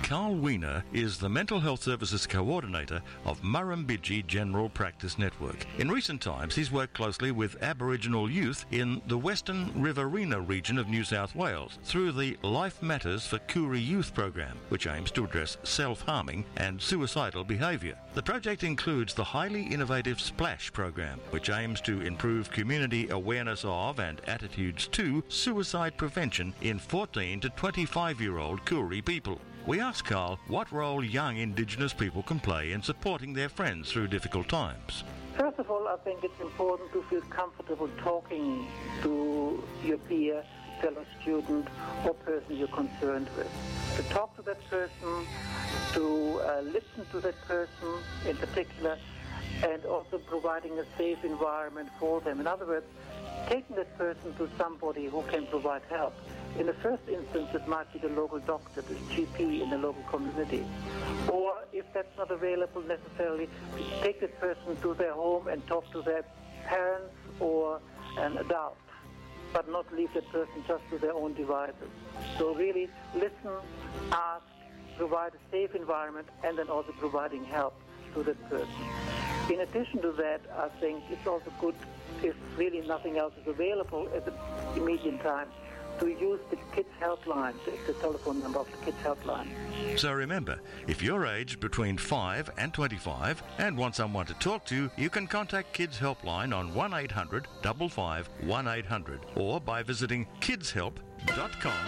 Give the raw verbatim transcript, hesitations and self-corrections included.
Carl Wiener is the Mental Health Services Coordinator of Murrumbidgee General Practice Network. In recent times, he's worked closely with Aboriginal youth in the Western Riverina region of New South Wales through the Life Matters for Koori Youth program, which aims to address self-harming and suicidal behaviour. The project includes the highly innovative SPLASH program, which aims to improve community awareness of and attitudes to suicide prevention in fourteen to twenty-five-year-old Koori people. We asked Carl what role young Indigenous people can play in supporting their friends through difficult times. First of all, I think it's important to feel comfortable talking to your peer, fellow student, or person you're concerned with. To talk to that person, to uh, listen to that person in particular, and also providing a safe environment for them. In other words, taking that person to somebody who can provide help. In the first instance, it might be the local doctor, the G P in the local community. Or if that's not available necessarily, take that person to their home and talk to their parents or an adult, but not leave that person just to their own devices. So really listen, ask, provide a safe environment, and then also providing help to that person. In addition to that, I think it's also good, if really nothing else is available at the immediate time, to use the Kids Helpline, the telephone number of the Kids Helpline. So remember, if you're aged between five and twenty-five and want someone to talk to, you can contact Kids Helpline on one eight hundred five five one eight hundred or by visiting kids help dot com